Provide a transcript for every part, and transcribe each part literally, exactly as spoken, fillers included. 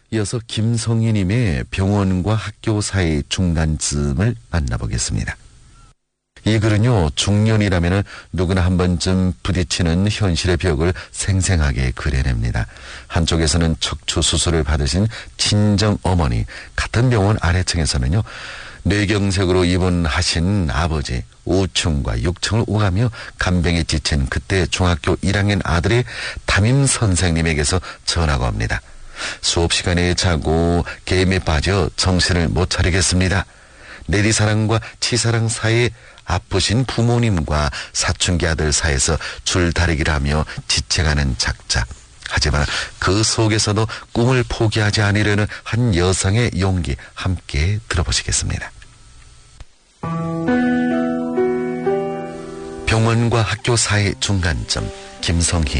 이어서 김성희님의 병원과 학교 사이 중간쯤을 만나보겠습니다. 이 글은요, 중년이라면 누구나 한 번쯤 부딪히는 현실의 벽을 생생하게 그려냅니다. 한쪽에서는 척추 수술을 받으신 친정 어머니, 같은 병원 아래층에서는요, 뇌경색으로 입원하신 아버지, 오 층과 육 층을 오가며 간병에 지친 그때 중학교 일 학년 아들의 담임 선생님에게서 전화가 옵니다. 수업 시간에 자고 게임에 빠져 정신을 못 차리겠습니다. 내리사랑과 치사랑 사이에 아프신 부모님과 사춘기 아들 사이에서 줄다리기를 하며 지쳐가는 작자. 하지만 그 속에서도 꿈을 포기하지 않으려는 한 여성의 용기 함께 들어보시겠습니다. 병원과 학교 사이 중간점, 김성희.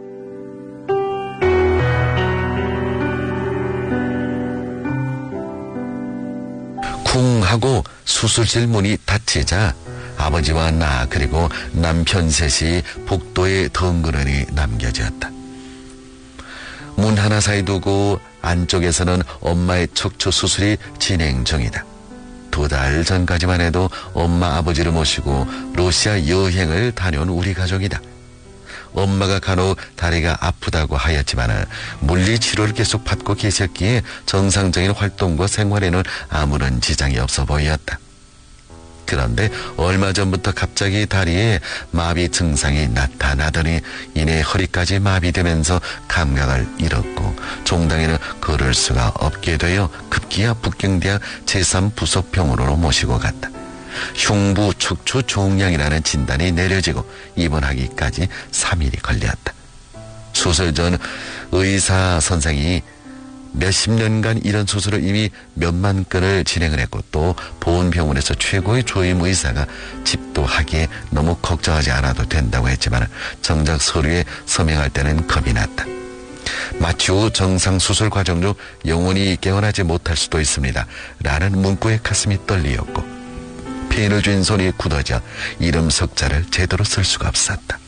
쿵 하고 수술실 문이 닫히자 아버지와 나 그리고 남편 셋이 복도에 덩그러니 남겨졌다. 문 하나 사이 두고 안쪽에서는 엄마의 척추 수술이 진행 중이다. 두 달 전까지만 해도 엄마 아버지를 모시고 러시아 여행을 다녀온 우리 가족이다. 엄마가 간혹 다리가 아프다고 하였지만 물리치료를 계속 받고 계셨기에 정상적인 활동과 생활에는 아무런 지장이 없어 보였다. 그런데 얼마 전부터 갑자기 다리에 마비 증상이 나타나더니 이내 허리까지 마비되면서 감각을 잃었고 종당에는 걸을 수가 없게 되어 급기야 북경대학 제삼 부속병원으로 모시고 갔다. 흉부 척추 종양이라는 진단이 내려지고 입원하기까지 삼 일이 걸렸다. 수술 전 의사 선생이 몇십 년간 이런 수술을 이미 몇만 건을 진행을 했고 또 보훈병원에서 최고의 조임 의사가 집도하기에 너무 걱정하지 않아도 된다고 했지만 정작 서류에 서명할 때는 겁이 났다. 마취 후 정상 수술 과정 중 영원히 깨어나지 못할 수도 있습니다. 라는 문구에 가슴이 떨리었고 펜을 쥔 손이 굳어져 이름 석자를 제대로 쓸 수가 없었다.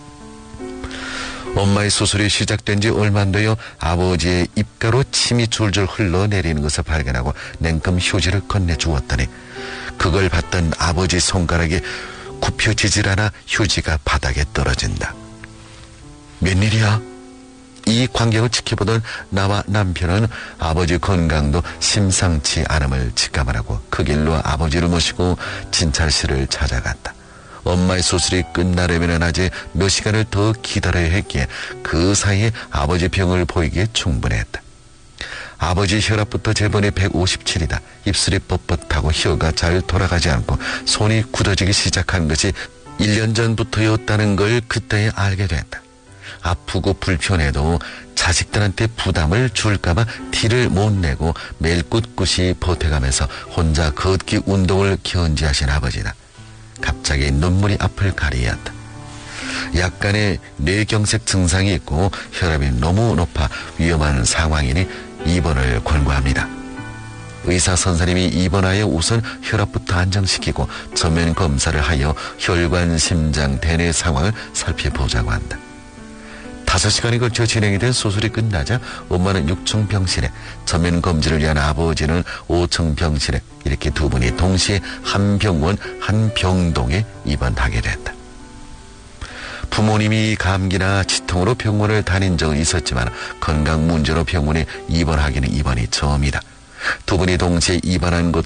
엄마의 수술이 시작된 지 얼마 안 되어 아버지의 입가로 침이 줄줄 흘러내리는 것을 발견하고 냉큼 휴지를 건네주었더니 그걸 받던 아버지 손가락이 굽혀지질 않아 휴지가 바닥에 떨어진다. 웬일이야? 이 광경을 지켜보던 나와 남편은 아버지 건강도 심상치 않음을 직감하라고 그 길로 아버지를 모시고 진찰실을 찾아갔다. 엄마의 수술이 끝나려면 아직 몇 시간을 더 기다려야 했기에 그 사이에 아버지 병을 보이기에 충분했다. 아버지 혈압부터 재번이 백오십칠이다. 입술이 뻣뻣하고 혀가 잘 돌아가지 않고 손이 굳어지기 시작한 것이 일 년 전부터였다는 걸 그때에 알게 됐다. 아프고 불편해도 자식들한테 부담을 줄까봐 티를 못 내고 매일 꿋꿋이 버텨가면서 혼자 걷기 운동을 견지하신 아버지다. 갑자기 눈물이 앞을 가리었다. 약간의 뇌경색 증상이 있고 혈압이 너무 높아 위험한 상황이니 입원을 권고합니다. 의사 선생님이 입원하여 우선 혈압부터 안정시키고 전면 검사를 하여 혈관, 심장, 대뇌 상황을 살펴보자고 한다. 다섯 시간이 걸쳐 진행이 된 수술이 끝나자 엄마는 육 층 병실에, 전면 검진을 위한 아버지는 오 층 병실에 이렇게 두 분이 동시에 한 병원 한 병동에 입원하게 됐다. 부모님이 감기나 치통으로 병원을 다닌 적은 있었지만 건강 문제로 병원에 입원하기는 이번이 처음이다. 두 분이 동시에 입원한 것